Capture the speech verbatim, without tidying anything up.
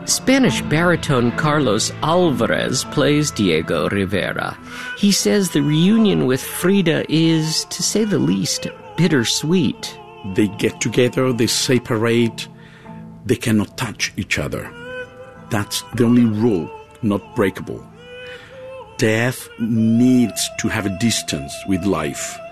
Spanish baritone Carlos Alvarez plays Diego Rivera. He says the reunion with Frida is, to say the least, bittersweet. They get together, they separate, they cannot touch each other. That's the only rule, not breakable. Death needs to have a distance with life.